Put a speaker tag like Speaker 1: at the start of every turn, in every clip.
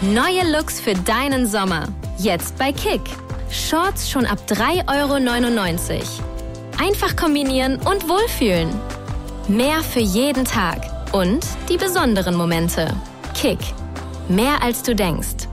Speaker 1: Neue Looks für deinen Sommer. Jetzt bei Kick. Shorts schon ab 3,99 €. Einfach kombinieren und wohlfühlen. Mehr für jeden Tag. Und die besonderen Momente. Kick. Mehr als du denkst.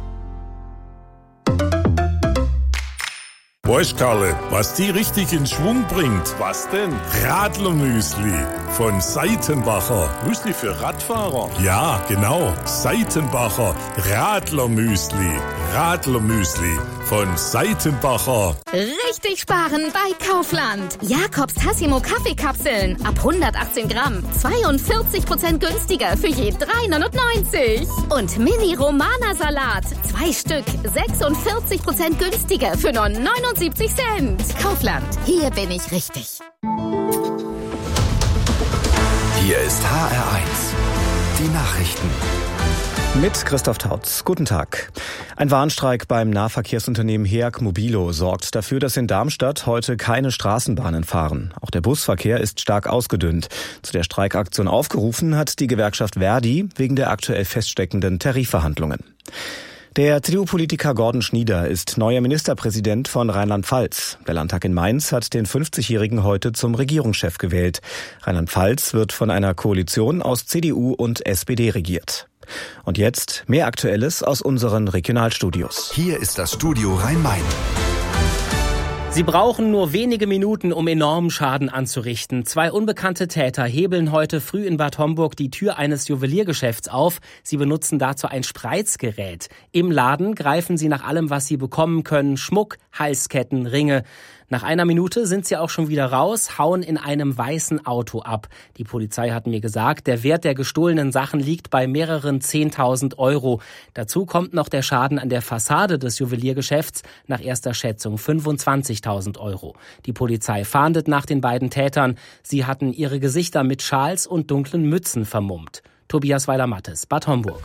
Speaker 2: Weißt Karle, was die richtig in Schwung bringt? Was denn? Radlermüsli von Seitenbacher. Müsli für Radfahrer? Ja, genau. Seitenbacher Radlermüsli. Radlermüsli von Seitenbacher.
Speaker 3: Richtig sparen bei Kaufland. Jakobs Tassimo Kaffeekapseln ab 118 Gramm. 42% günstiger für je 3,99 €. Und Mini Romana Salat. 2 Stück. 46% günstiger für nur 79 Cent. Kaufland. Hier bin ich richtig.
Speaker 4: Hier ist HR1. Die Nachrichten.
Speaker 5: Mit Christoph Tautz. Guten Tag. Ein Warnstreik beim Nahverkehrsunternehmen HEAG Mobilo sorgt dafür, dass in Darmstadt heute keine Straßenbahnen fahren. Auch der Busverkehr ist stark ausgedünnt. Zu der Streikaktion aufgerufen hat die Gewerkschaft Verdi wegen der aktuell feststeckenden Tarifverhandlungen. Der CDU-Politiker Gordon Schnieder ist neuer Ministerpräsident von Rheinland-Pfalz. Der Landtag in Mainz hat den 50-Jährigen heute zum Regierungschef gewählt. Rheinland-Pfalz wird von einer Koalition aus CDU und SPD regiert. Und jetzt mehr Aktuelles aus unseren Regionalstudios.
Speaker 4: Hier ist das Studio Rhein-Main.
Speaker 6: Sie brauchen nur wenige Minuten, um enormen Schaden anzurichten. 2 unbekannte Täter hebeln heute früh in Bad Homburg die Tür eines Juweliergeschäfts auf. Sie benutzen dazu ein Spreizgerät. Im Laden greifen sie nach allem, was sie bekommen können. Schmuck, Halsketten, Ringe. Nach einer Minute sind sie auch schon wieder raus, hauen in einem weißen Auto ab. Die Polizei hat mir gesagt, der Wert der gestohlenen Sachen liegt bei mehreren 10.000 €. Dazu kommt noch der Schaden an der Fassade des Juweliergeschäfts, nach erster Schätzung 25.000 €. Die Polizei fahndet nach den beiden Tätern. Sie hatten ihre Gesichter mit Schals und dunklen Mützen vermummt. Tobias Weiler-Mattes, Bad Homburg.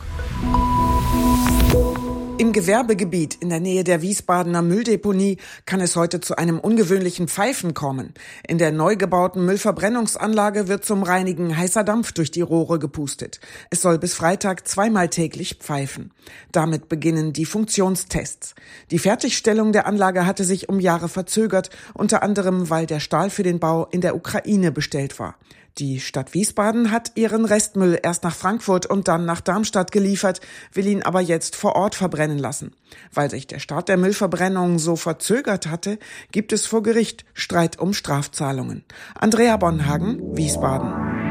Speaker 7: Im Gewerbegebiet in der Nähe der Wiesbadener Mülldeponie kann es heute zu einem ungewöhnlichen Pfeifen kommen. In der neu gebauten Müllverbrennungsanlage wird zum Reinigen heißer Dampf durch die Rohre gepustet. Es soll bis Freitag 2-mal täglich pfeifen. Damit beginnen die Funktionstests. Die Fertigstellung der Anlage hatte sich um Jahre verzögert, unter anderem weil der Stahl für den Bau in der Ukraine bestellt war. Die Stadt Wiesbaden hat ihren Restmüll erst nach Frankfurt und dann nach Darmstadt geliefert, will ihn aber jetzt vor Ort verbrennen lassen. Weil sich der Start der Müllverbrennung so verzögert hatte, gibt es vor Gericht Streit um Strafzahlungen. Andrea Bonhagen, Wiesbaden.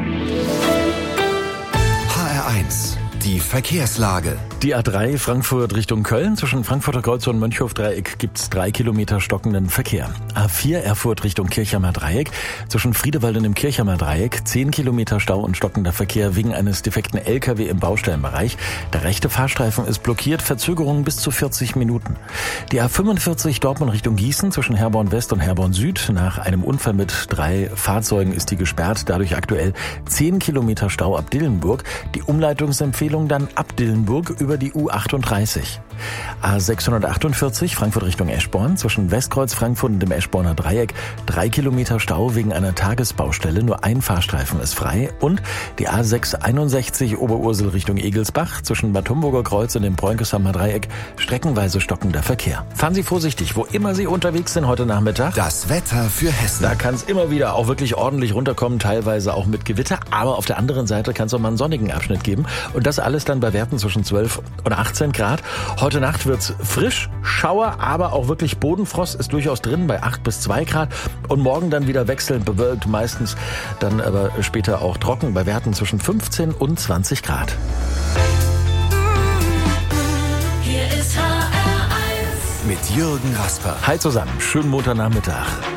Speaker 4: HR1. Die Verkehrslage.
Speaker 8: Die A3 Frankfurt Richtung Köln. Zwischen Frankfurter Kreuz und Mönchhofdreieck gibt's 3 Kilometer stockenden Verkehr. A4 Erfurt Richtung Kirchheimer Dreieck. Zwischen Friedewald und dem Kirchheimer Dreieck 10 Kilometer Stau und stockender Verkehr wegen eines defekten LKW im Baustellenbereich. Der rechte Fahrstreifen ist blockiert. Verzögerungen bis zu 40 Minuten. Die A45 Dortmund Richtung Gießen. Zwischen Herborn West und Herborn Süd. Nach einem Unfall mit 3 Fahrzeugen ist die gesperrt. Dadurch aktuell 10 Kilometer Stau ab Dillenburg. Die Umleitungsempfehlung dann ab Dillenburg über die U38. A648 Frankfurt Richtung Eschborn. Zwischen Westkreuz Frankfurt und dem Eschborner Dreieck 3 Kilometer Stau wegen einer Tagesbaustelle. Nur ein Fahrstreifen ist frei. Und die A661 Oberursel Richtung Egelsbach. Zwischen Bad Homburger Kreuz und dem Bräunkesheimer Dreieck streckenweise stockender Verkehr. Fahren Sie vorsichtig, wo immer Sie unterwegs sind heute Nachmittag.
Speaker 4: Das Wetter für Hessen.
Speaker 8: Da kann es immer wieder auch wirklich ordentlich runterkommen, teilweise auch mit Gewitter. Aber auf der anderen Seite kann es auch mal einen sonnigen Abschnitt geben. Und das alles dann bei Werten zwischen 12 und 18 Grad. Heute Nacht wird's frisch, Schauer, aber auch wirklich Bodenfrost ist durchaus drin bei 8 bis 2 Grad. Und morgen dann wieder wechselnd bewölkt, meistens dann aber später auch trocken bei Werten zwischen 15 und 20 Grad.
Speaker 4: Mit Jürgen Rasper.
Speaker 8: Hi zusammen, schönen Montagnachmittag.